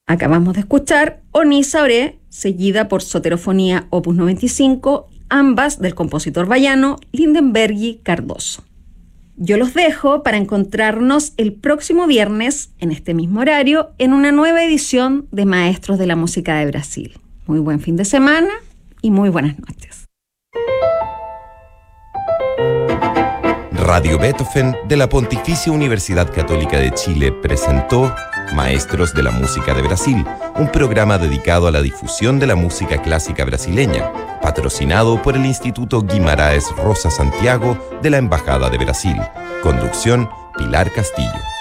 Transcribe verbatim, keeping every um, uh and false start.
Acabamos de escuchar Onisa Oré, seguida por Soterofonía opus noventa y cinco, ambas del compositor baiano Lindenbergi Cardoso. Yo los dejo para encontrarnos el próximo viernes, en este mismo horario, en una nueva edición de Maestros de la Música de Brasil. Muy buen fin de semana y muy buenas noches. Radio Beethoven de la Pontificia Universidad Católica de Chile presentó Maestros de la Música de Brasil, un programa dedicado a la difusión de la música clásica brasileña, patrocinado por el Instituto Guimarães Rosa Santiago de la Embajada de Brasil. Conducción, Pilar Castillo.